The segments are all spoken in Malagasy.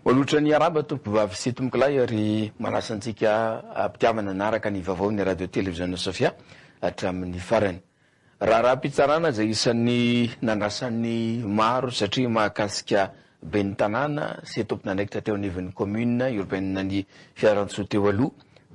Olotra ny araba tompom-bavy sy tombokilahy ary manasantsika ampitiavana naraka ny vaovao ny radio televiziona Sofia hatramin'ny farany. Raharaham-pitsarana izay isan'ny nandrasan'ny maro satria mahakasika ben'ny tanàna sy tompona andraikitra teo anivon'ny commune urbaine ny Fiarantsho teo aloha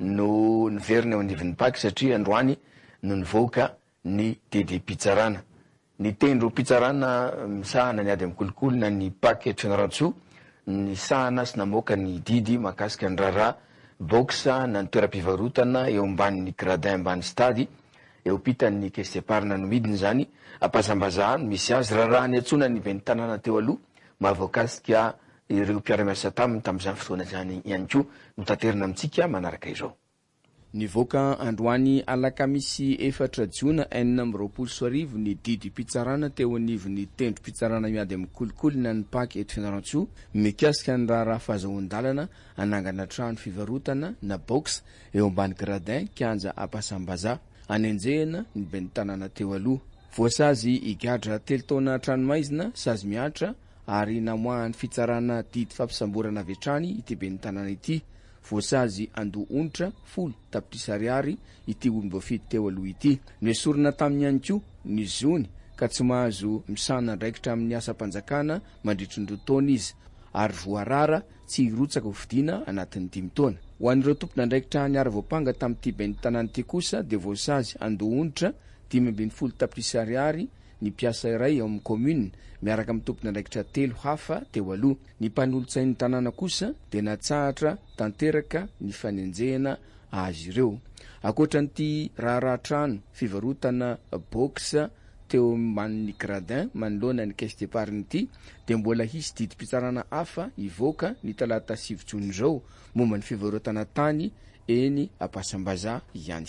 no niverina eo anivon'ny Paky satria androany no nivoaka ny didim-pitsarana. Ny tendro pitsarana misahana ny ady amin'ny kolokolona ny Paky eto Fianarantsoa ny sahana sy namoaka ny didy mahakasika ny raharaha boxa na ny toeram-pivarotana eo ambanin'ny gradin ambany stady eo pitan'ny caisse d'épargne no midiny zany apazambazaha misy azy raharaha ny atsona ny ben'ny tanàna teo aloha mahavoakasika ireo mpiara-miasa taminy tamin'izany fotoana zany ihany koa no tanterina amintsika manaraka izao. Nivoaka androany alakamisy 4 Jiona 2024 ny didy pitsarana teo anivon'ny tendro pitsarana miady amin'ny kolokolona ny Paky eto Fianarantsoa mikasika ny raharaha fahazoan-dalana anangana trano fivarotana na box eo ambany gradin kianja ampasambazaha anenjehana ny ben'ny tanàna teo aloha. Voasazy igadra telo taona tranomaizina sazy miatra ary namoahan'ny fitsarana didy fampisamborana avy hatrany ity ben'ny tanàna ity. Voasazy andoha onitra 10 tapitrisa ariary ity olom-boafidy teo aloha ity. Niesorina tamin'ny ihany koa ny zony ka tsy mahazo misana ndraikitra amin'ny asa-panjakana mandritry ny rotaona izy ary voarara tsy hirotsaka ho fidina anatin'ny 5 taona. Ho an'ireo tompona ndraikitra ny ara-voapanga tamin'ity ben'ny tanàna ity kosa dia voasazy andoha onitra 520 tapitrisa ariary ny mpiasa iray ao amin'ny commune miaraka amin'ny tompona ndraikitra 3 hafa teo aloha. Ny mpanolotsain'ny tanàna kosa dia natsahatra tanteraka ny fanenjehana azy ireo. Ankoatran'ity raharaha trano fivarotana box teo ambany gradin manoloana ny caisse d'épargne ity dia mbola hisy didy pitsarana hafa ivoaka ny talata 7 Jona izao momba ny fivarotana tany eny Ampasambazaha ihany.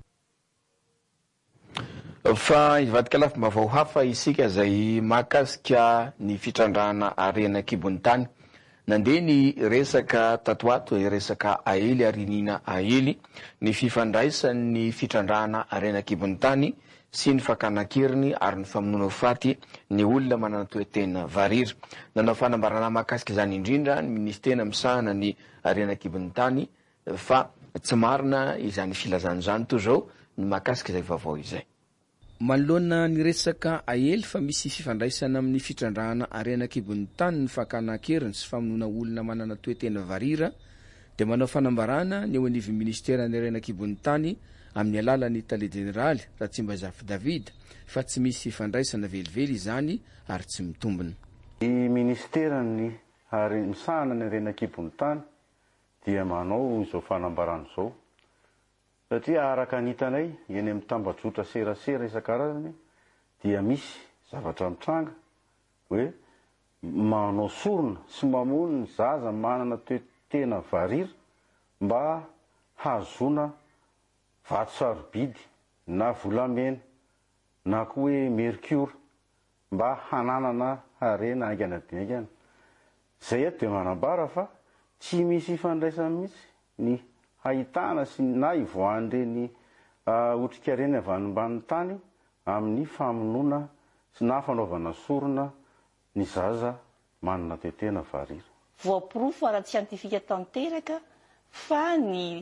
Fa ivadika lafim-baovao hafa isika izay mahakasika ny fitrandrahana arena kibon'ny tany. Nandeha ny resaka tatoato resaka aely arinina aely ny fifandraisan'ny fitrandrahana arena kibon'ny tany sy ny fakana-keriny ary ny famonoana faty ny olona manana toe-tena varira. Nanao fanambarana mahakasika izany indrindra ny ministera misahana ny arena kibon'ny tany fa tsy marina izany filazana izany toy izao ny mahakasika izay vaovao izay. Manoloana ny resaka aely fa misy fifandraisana amin'ny fitrandrahana arena kibon'ny tany ny fakana-keriny sy famonoana olona manana toe-tena varira dia manao fanambarana ny eo anivon'ny ministera ny arena kibon'ny tany amin'ny alalan'ny tale jeneraly Ratsimbazafa David fa tsy misy fifandraisana velively izany ary tsy mitombina. Ny ministera ny misahana ny arena kibon'ny tany dia manao izao fanambarana izao satria araka ny hitanay eny amin'ny tambajotra serasera isan-karazany dia misy zavatra mitranga hoe manao sorona sy mamono ny zaza manana toe-tena varira mba hazona vato sarobidy na volamena na koa hoe mercure mba hananana arena aingana diaingana. Zay eto dia manambara fa tsy misy ifandraisana mihitsy ny hahitana sy na ivoan'ireny otrikaireny avy any ambanin'ny tany amin'ny famonoana sy na fanaovana sorona ny zaza manana toe-tena varira. Voapirofo ara-tsiantifika tanteraka fa ny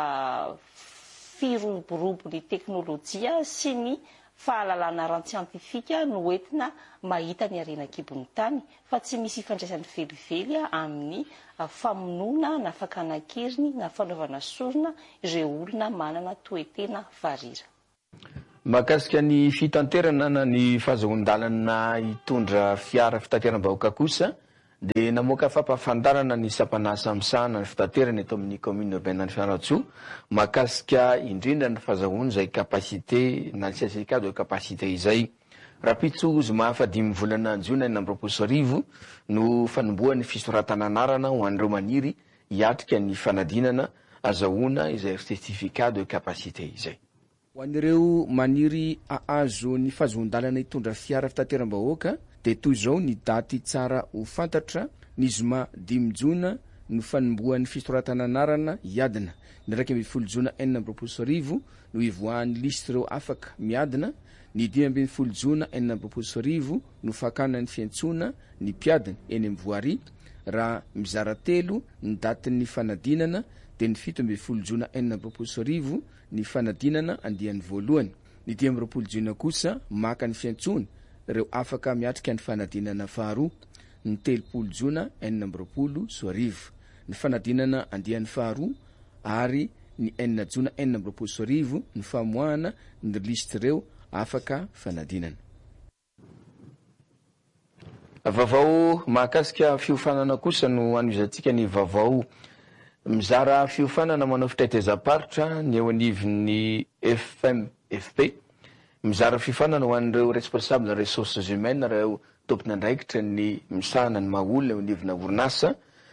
firoborobon'ny teknôlôjia sy ny fahalalana ara-tsiantifika no entina mahita ny arena kibon'ny tany fa tsy misy ifandraisany velively amin'ny famonoana na fakana-keriny na fanaovana sorona ireo olona manana toe-tena varira. Mahakasika ny fitanterana na ny fahazoan-dalana hitondra fiara fitateram-bahoaka kosa dia namoaka fampafantarana ny sapanasa misahana ny fitaterana eto amin'ny commune urbaine ny Fianarantsoa mahakasika indrindra ny fahazahoana izay kapasite na ny certificat de kapasite izay. Rapitso zoma fa 5 volana Jiona 2024 no fanombohan'ny fisoratana anarana ho an'ireo maniry hiatrika ny fanadinana azahoana izay certificat de kapasite izay. Ho an'ireo maniry ahazo ny fahazoan-dalana hitondra fiara fitateram-bahoaka dia toy izao ny daty tsara ho fantatra ny zoma 5 Jiona no fanombohan'ny fisoratana anarana hiadina ny 12 Jiona 2024 no ivoahan'ny lisitra ireo afaka miadina Ny 12 jona 2024 no fakana ny fiantsona ny mpiadina eny amin'ny Voirie raha mizara telo ny datin'ny fanadinana dia ny 17 jona 2024 ny fanadinana andian'ny voalohany. Ny 12 jona kosa maka ny fiantsona ireo afaka miatrika ny fanadinana faharoa. Ny 13 jona 2024 ny fanadinana andian'ny faharoa ary ny 4 jona 2024 ny famoahana ny listra ireo afaka fanadinana. Vaovao mahakasika fiofanana kosa no anizantsika ny vaovao mizara fiofanana manao fitaitezaparitra ny eo anivon'ny FMFP. Mizara fiofanana ho an'ireo responsable ressources humaines ireo tompona andraikitra ny misahana ny mahaolona eo anivona orinasa.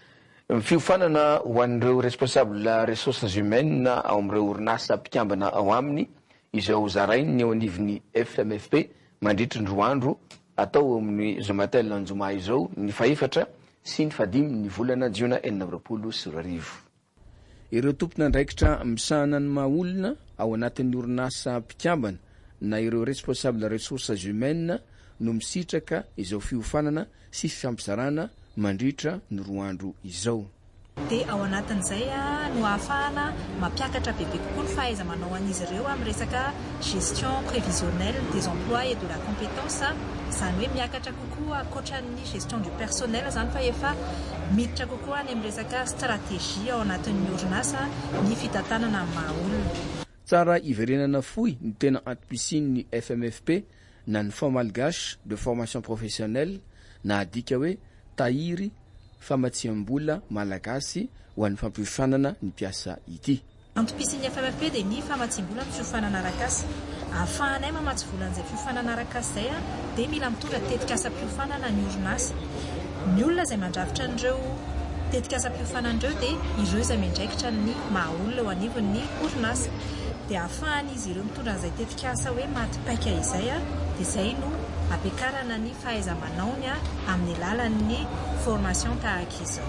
Fiofanana ho an'ireo responsable ressources humaines ao amin'ireo orinasa mpikambana ao aminy izao zarainy ny eo anivon'ny FMFP mandritra ny 2 andro atao amin'ny Zomatel Anjoma izao ny faefatra sy ny fadimy ny volana Jiona 2024. Ireo tompona andraikitra misahana ny mahaolona ao anatin'ny orinasa mpikambana na ireo responsable ressources humaines no misitraka izao fiofanana sy fiampizarana mandritra ny 2 andro izao. Dia ao anatin'izay no ahafahana mampiakatra bebe kokoa ny fahaiza-manao an'izy ireo amin'ny resaka gestion prévisionnelle des emplois et de la compétence. Izany hoe miakatra kokoa ankoatran'ny gestion du personnel zany fa efa miditra kokoa any amin'ny resaka stratégie ao anatin'ny orinasa ny fitantanana amin'ny mahaolona. Tsara iverenana fohy ny tena antopisin'ny FMFP na ny Fonds malgache de formation professionnelle na adika hoe tahiry famatsiam-bola malagasy ho an'ny fampiofanana ny mpiasa ity. Antopisin'ny FMFP dia ny famatsiam-bola amin'ny fiofanana arak'asa. Ahafahanay mamatsy vola an'izay fiofanana arak'asa izay dia mila mitondra tetikasa-piofanana ny orinasa. Ny olona izay mandravitra an'ireo tetikasa-piofanan'ireo dia ireo izay miandraikitra ny mahaolona eo anivon'ny orinasa. Dia ahafahan'izy ireo mitondra an'izay tetikasa hoe matipaika izay dia izay no ampiakarana ny fahaiza-manaony amin'ny alalan'ny formation tahaka izao.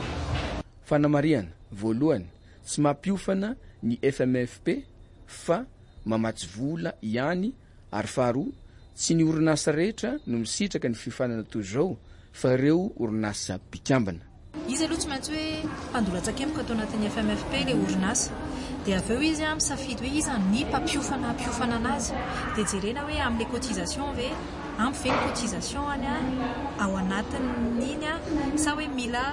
Fanamariana voalohany tsy mampiofana ny FMFP fa mamatsy vola ihany ary faharoa tsy ny orinasa rehetra no misitraka ny fiofanana toy izao fa ireo orinasa mpikambana. Izy aloha tsy maintsy hoe mpandolan-tsakemoka atao anatin'ny FMFP ilay orinasa. Dia avy eo izy misafidy hoe iza ny mpampiofana anazy dia jerena hoe amin'ilay cotisation ve ampy ve ny cotisation any ao anatin'iny sa hoe mila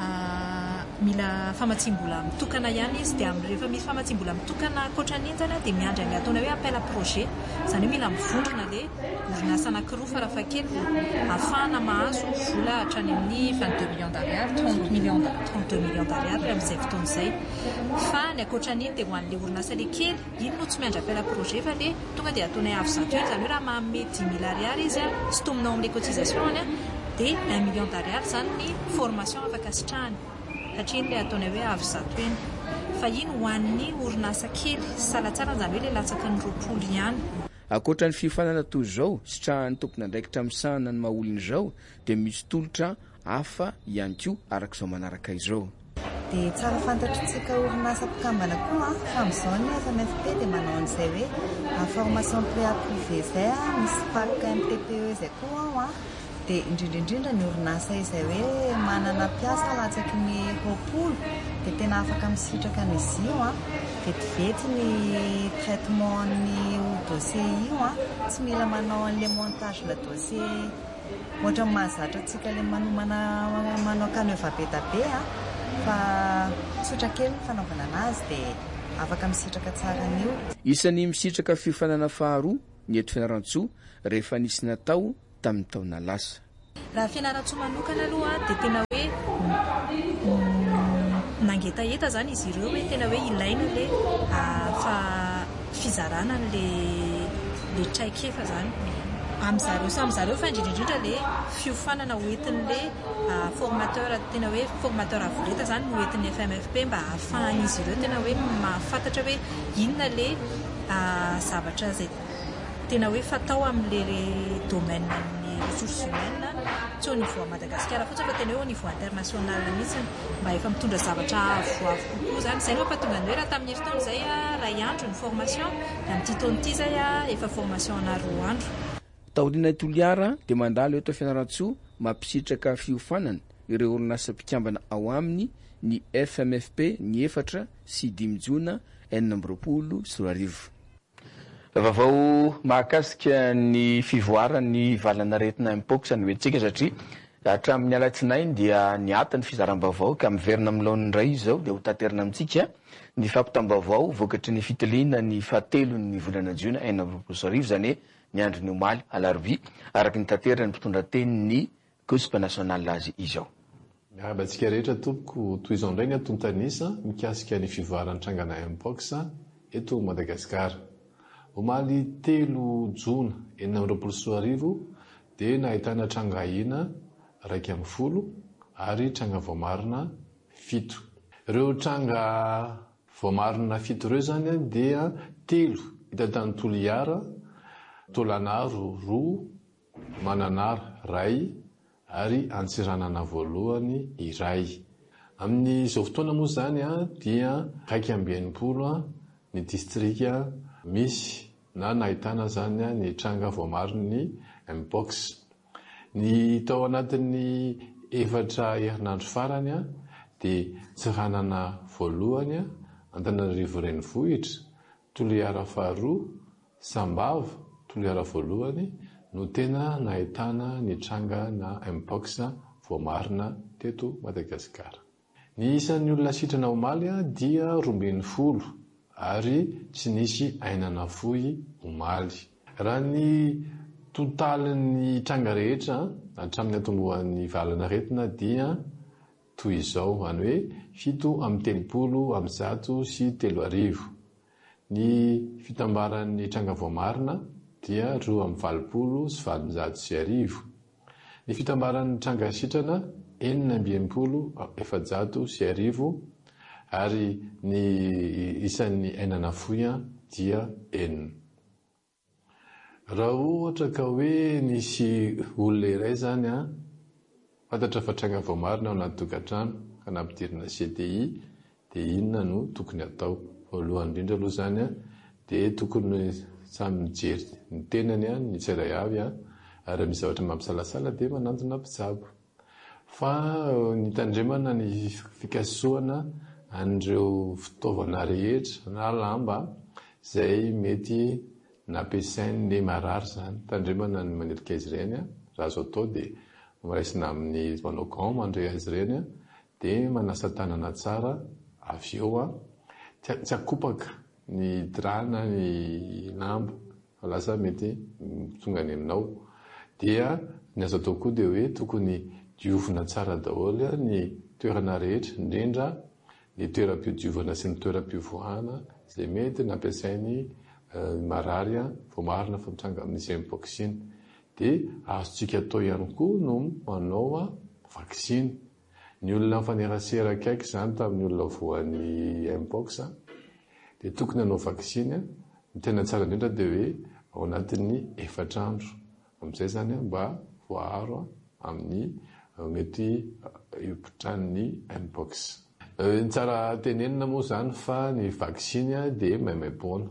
famatsiam-bola mitokana ihany izy dia rehefa misy famatsiam-bola mitokana ankoatran'iny zany dia miandry amin'ny ataona hoe appel à projet izany hoe mila mivondrona ilay orinasa anankiroa farafahakeliny ahafahana mahazo vola hatrany amin'ny 22 millions d'ariary 32 millions d'ariary amin'izay fotoana izay. Fa ny ankoatran'iny dia ho an'ilay orinasa ilay kely iny no tsy miandry appel à projet fa ilay tonga dia ataonay avy zato iny izany hoe raha manome 10 000 ariary izy sy tominao amin'ilay cotisation dia 1 million d'ariary zany ny formation afaka sitrahany satria ilay ataonay hoe avy zato iny. Fa iny ho an'ny orinasa kely salatsara izany hoe ilay latsaky ny 20 ihany. Ankoatra ny fiofanana toy izao sitrahan'ny tompona andraikitra misahana ny mahaolona izao dia misy tolotra hafa ihany koa arak'izao manaraka izao. Dia tsara fantatritsika orinasa mpikambana koa fa amin'izao ny FMFP dia manao an'izay hoe formation pré-approuvé izay misy parc MPPE izay koa ao dia indrindraindrindra ny orinasa izay hoe manana mpiasa latsaky ny 20 dia tena afaka misitraka an'izy io vetivety ny traitement ny dossier io tsy mila manao an'ilay montage la dossier ohatra mahazatra antsika ilay manao canevas be da be fa tsotra kely ny fanaovana anazy dia afaka misitraka tsara an'io. Isan'ny misitraka fiofanana faharoa ny eto Fianaratsoa rehefa nisy natao tamin'ny taona lasa. Raha Fianaratsoa manokana aloha dia tena hoe nangetaheta zany izy ireo hoe tena hoe ilaina ilay fizarana le traikefa zany amin'izareo samyzareo fa indrindrindrindra le fiofanana hoentin'ilay formateur tena hoe formateur avoleta zany no hoentin'ny FMFP mba ahafahan'izy ireo tena hoe mahafantatra hoe inona le zavatra zay tena hoe fatao amin'le domaine ny ressources humaines tsy au niveau Madagasikara fotsiny fa tena hoe au niveau international mihitsy mba efa mitondra zavatra avoavo kokoa zany. Zay no mampatonga ny hoe raha tamin'ny herintaona zay ray andro ny formation, da amin'ity taona ity zay efa formation ana 2 andro. Taolina Toliara dia mandalo eto Fianarantsoa mampisitraka fiofanana ireo orinasa mpikambana ao aminy ny FMFP ny 4 sy 5 jona 2024. Vavao mahakasika ny fivoarany valanaretina mpox ny oetsika satria hatramin'ny alatsinainy dia niatany fizaram-baovao ka miverina amin'ny laon'ny ray izao dia ho taterina amintsika ny fampitam-baovao vokatry ny fitiliana ny fahatelon'ny volana jiona 2024 zany ny andro ny omaly alarobia araky ny taterina ny mpitondra teny ny COSP national azy izao. Miarabantsika rehetra tompoko toy izao indray ny atontanisa mikasika ny fivoarany trangana mpox eto Madagasikara. Omaly 3 jona 2024 dia nahitana trangahina 110 ary tranga voamarina 7. Ireo tranga voamarina 7 ireo zany dia 3 hita tany Toliara, Tolanaro 2, Mananara 1 ary Antsiranana voalohany 1. Amin'izao fotoana moa zany dia 180 ny distrika misy na nahitana zany ny tranga voamariny mpox. Ny tao anatin'ny 4 herinandro farany dia Tsiranana voalohany, Antananarivo renivohitra, Toliara faharoa, Sambava, Toliara voalohany no tena nahitana ny tranga na mpox voamarina teto Madagasikara. Ny isan'ny olona sitrana omaly dia 20 ary tsy nisy ainana fohy omaly. Raha ny totalin'ny tranga rehetra hatramin'ny atombohan'ny valanaretina dia toy izao, any hoe 730 sy 3. Ny fitambaran'ny tranga voamarina dia 240 sy 400. Ny fitambaran'ny tranga sitrana 400 sy 100 ary ny isan'ny ainana fohy dia 4. Raha ohatra ka hoe nisy olona iray zany fantatra fa tranga voamarina ao anaty tokantrano ka nampidirina CTI dia inona no tokony atao? Voalohany indrindra aloha zany dia tokony samy mijery ny tenany ny tsirairay avy ary misy zavatra mampisalasala dia manantona mpitsabo. Fa ny tandremana ny fikasoana an'ireo fitaovana rehetra na lamba zay mety nampiasain'ny marary zany. Tandremana ny manerika izy ireny raha azo atao dia miraisina amin'ny manao gant mandray azy ireny dia manasa tanana tsara avy eo tsy akopaka ny drana ny lamba fa lasa mety tonga ny aminao. Dia ny azo atao koa dia hoe tokony diovina tsara daholo ny toerana rehetra indrindra ny toeram-pidiovana sy ny toeram-pivoahana izay mety nampiasainy marary voamarina fa mitranga amin'isy mpox. Dia azontsika atao ihany koa no manao vaksiny. Ny olona mifanerasera akaiky zany tamin'ny olona voan'ny mpox dia tokony hanao vaksiny. Ny tena tsara indrindra dia hoe ao anatin'ny 4 andro. Amin'izay zany mba voaharo amin'ny mety hipotran'ny mpox. Ny tsara tenenina moa zany fa ny vaksiny dia maimaimpoana.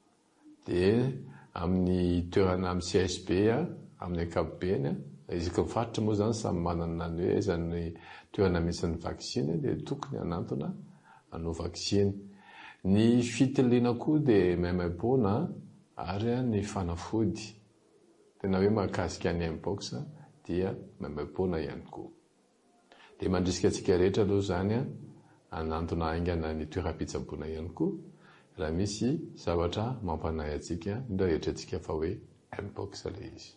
Dia amin'ny toerana amin'ny CSP amin'ny ankapobeny isaky mifaritra moa zany samy manana ny hoe izany toerana misy ny vaksiny dia tokony hanantona hanao vaksiny. Ny fitiliana koa dia maimaimpoana ary ny fanafody. Tena hoe mahakasika ny mpox dia maimaimpoana ihany koa. Dia mandrisika antsika rehetra aloha zany hanantona aingana ny toeram-pitsaboana ihany koa raha misy zavatra mampanahy antsika indra rehetra antsika fa hoe mpox ilay izy.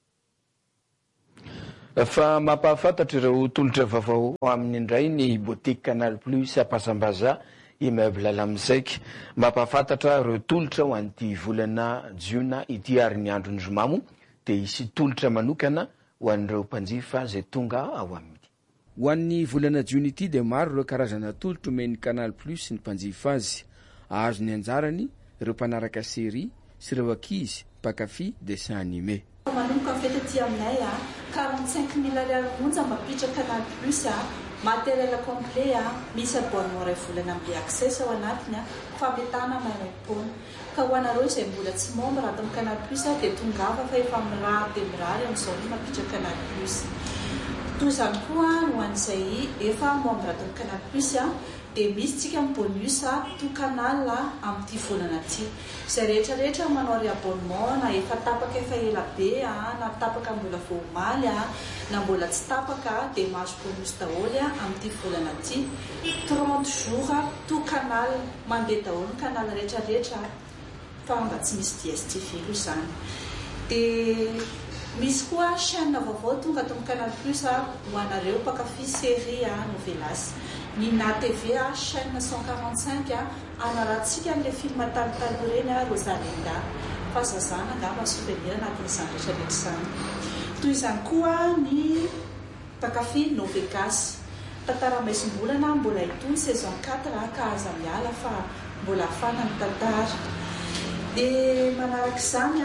Fa mampahafantatra ireo tolotra vaovao amin'ny indray ny boutique Canal Plus Ampasambaza immeuble Lamsaika. Mampahafantatra ireo tolotra ho an'ity volana jiona ity ary ny andron'ny zomamo dia hisy tolotra manokana ho an'ireo mpanjifa izay tonga ao aminy. Ho an'ny volana jiona ity dia maro ireo karazana tolotra omeny Canal Plus ny mpanjifa azy. Azo ny anjarany ireo mpanaraka série sy ireo ankizy mpakafy dessin animé. Manomboka fety aty aminay 45 000 ariary monja mampitra Canal Plus matériel complet misy abonnement ray volana amin'ny accès ao anatiny fametana mairaim-poana ka ho anareo izay mbola tsy membre ato amin'ny Canal Plus dia tongava fa efa mirary dia mirary amin'izao ny mampitra Canal Plus. Toy izany koa no an'izay efa membre ato amin'ny Canal Plus dia misy tsika amin'ny bonus to canal amin'ity volana ity. Izay rehetrarehetra manao abonnement na efa tapaka efa ela be na tapaka mbola vao omaly na mbola tsy tapaka dia mahazo bonus daholo amin'ity volana ity. 30 jours to canal mandeha daholo ny canal rehetrarehetra fa mba tsy misy DSTV io izany. Dia misy koa chaîne vaovao tonga ato amin'ny Canal Plus ho anareo mpakafy série novelas. Nina TV chaîne 145 anarantsika le film talotalo reny Rosalinda fa zazana angamba souvenir anatin'izany rehetrarehetra izany. Toy izany koa ny mpakafy Novegas tantara maisombolana mbola hitony saison 4 ka aza miala fa mbola afana ny tantara. Dia manaraka izany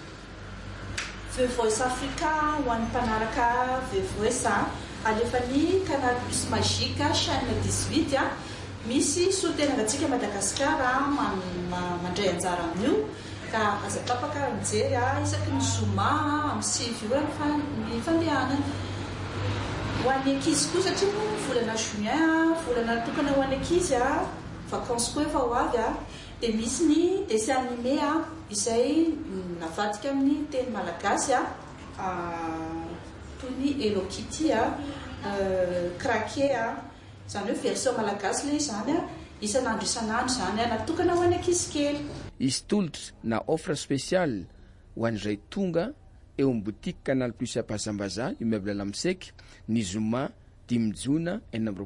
VVS Africa ho an'ny mpanaraka VVS alefa ny Canal Plus Magique chaîne 18 misy sotenantsika Madagasikara mandray anjara amin'io ka aza tapaka mijery isaky ny zoma amin'ny 6 ora ny fandehanany. Ho an'ny ankizy koa satria volana juin volana tokana ho an'ny ankizy vacances koa efa ho avy dia misy ny dessin animé izay navadika amin'ny teny malagasy toy ny Hello Kitty Craquet izany hoe version malagasy ilay izany isan'andro izany natokana ho an'ny ankizy kely. Izy tolotra na offre spéciale ho an'izay tonga eo amin'ny boutique Canal Plus Pasambaza immeuble Lamsek ny zoma 10 jona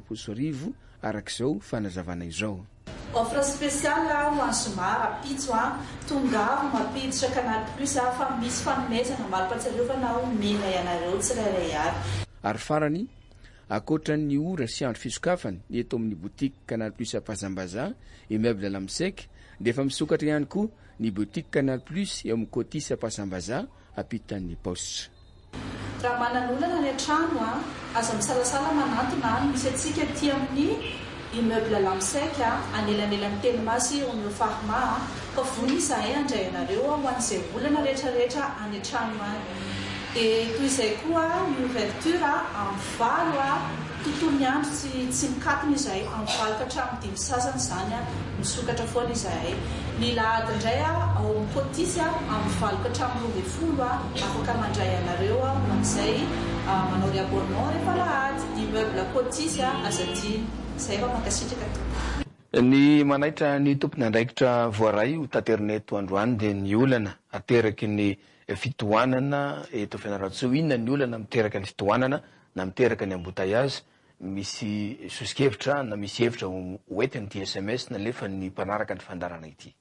2024 arak'izao fanazavana izao. Offre spéciale ho an'ny zoma rapitso tongava mapiditra Canal Plus fa misy fanomezana malim-pahatsiarovana omena ianareo tsirairay avy. Ary farany akoatran'ny ora sy andro fisokafany ny eto amin'ny boutique Canal Plus Pasambaza immeuble Lamsek dia efa misokatra ihany koa ny boutique Canal Plus eo amin'ny Cotis Pasambaza ampitan'ny poste. Raha manan'olana ny an-trano aza misalasala manantona misy atsika aty amin'ny immeuble Lamsek anelanelan'ny Telimasy Omeo Pharma fa vony izahay andray anareo ho an'izay olana rehetrarehetra any an-trano any. Dia toy izay koa ny ouverture amin'ny valo tontolo andro tsy mikatona izahay amin'ny valo ka hatramin'ny 5 sasany izany misokatra foana izahay. Ny lahady indray ao amin'ny Cotis amin'ny valo ka hatramin'ny 20 afaka mandray anareo ho an'izay manao abonnement rehefa lahady immeuble Cotis Azadiny. Izay efa mankasitraka tompoko. Ny manaitra ny tompony andraikitra voaray ho taterina eto androany dia ny olana ateraky ny fitohanana eto Fianarantsoa. Inona ny olana miteraka ny fitohanana na miteraka ny embouteillage, misy sosikevitra na misy hevitra hoentin'ity SMS na lefa ny mpanaraka ny fandarana ity.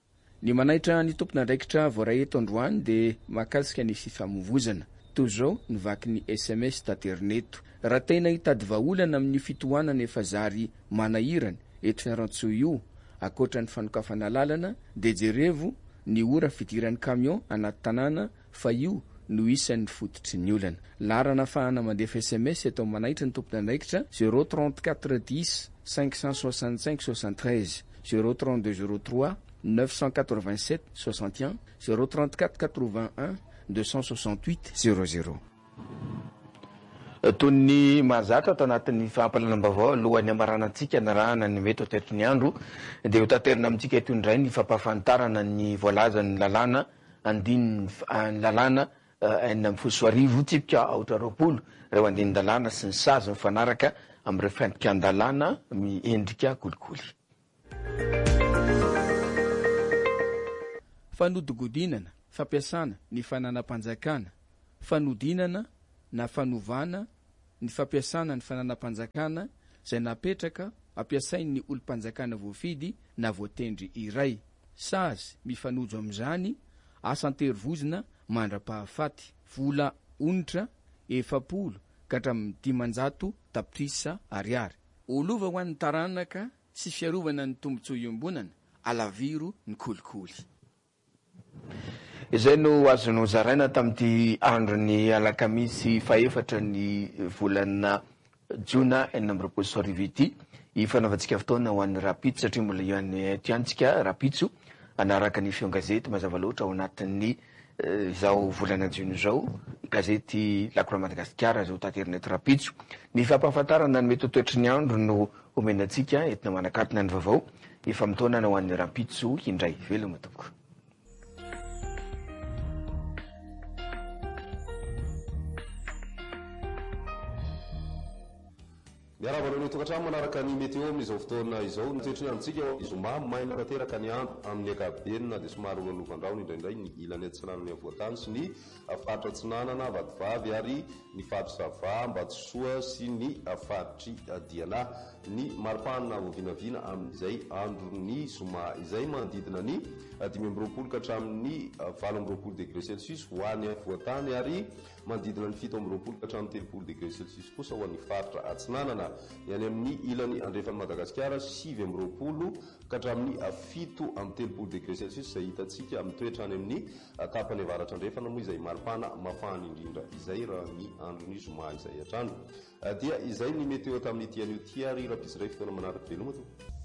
Ny manaitra ny tompony andraikitra voaray eto androany dia mahakasika ny fifamoivozana. Toy izao nivaky ny SMS taterina eto. Raha tena hitady vahaolana amin'ny fitohanana efa zary manahirany eto Fianarantsoa io akoatra ny fanokafana lalana dia jerevo ny ora fidiran'ny camion anaty tanàna fa io no isan'ny fototry ny olana. Larana fahana mandefa SMS eto manaitra ny tompony andraikitra 034 10 565 73 032 03 987 61 034 81 268 00. Toy ny mahazatra ato anatin'ny fahampalanam-baovao alohan'ny amaranantsika na rahana ny mety hotetry ny andro dia ho taterina amintsika eto indray ny fampahafantarana ny voalazan'ny lalàna andiny ny lalàna 4 tsipika 20 ireo andiny lalàna sy ny sazy mifanaraka amin'ireo fiantrika an-dalàna miendrika kolikoly. Fanodigodinana, fampiasana ny fananam-panjakana, fanodinana na fanovana ny fampiasana ny fananam-panjakana izay napetraka ampiasain'ny olo-panjakana voafidy na voatendry iray. Sazy mifanojo amin'izany asa anterivozina mandra-pahafaty vola onitra 700 ka hatramin'ny 500 tapitrisa ariary. Olova ho an'ny taranaka sy fiarovana ny tombotsoa iombonana alaviro ny kolikoly. izay no azonao zaraina tamin'ity androny alakamisy faefatra ny volana jona 2024 ity ifanaovantsika fotoana ho an'ny rapitso satria mbola io tiantsika rapitso anaraka ny fion gazety mazava loatra ao anatin'ny izao volana jona izao gazety lakora Madagasikara zao taterina rapitso ny fampahafantarana ny mety toetry ny andro no omenantsika entina manakatona ny vaovao ifamtonana ho an'ny rapitso indray veloma tompoko. miaravana ny tokantrano manaraka ny météo amin'izao fotoana izao nitoetriny amintsika zoma maina rateraka ny andro amin'ny ankapobeny na dia somary olovandraona indraindray ny ilany atsinanany avoatany sy ny faritra tsinanana vatovavy ary ny faritra sava Ambatsoa sy ny faritry Diana ny maripana vovinavina amin'izay androny zoma izay manodidina ny 5 ka hatramin'ny 20 degré celsius ho any avoatany ary manodidina ny 7 ka hatramin'ny 3 degré celsius kosa ho an'ny faritra atsinanana yani amin'ny ilany andrefan'ny Madagasikara 7 ka hatramin'ny 7 degré celsius izay hitantsika amin'ny toetra any amin'ny tapany avaratra andrefana moa izay maripana mafana indrindra izay raha ny androny zoma izay hatrany dia izay ny meteo tamin'ny tian'io ty ary rapitso iray fotoana manaraka veloma to.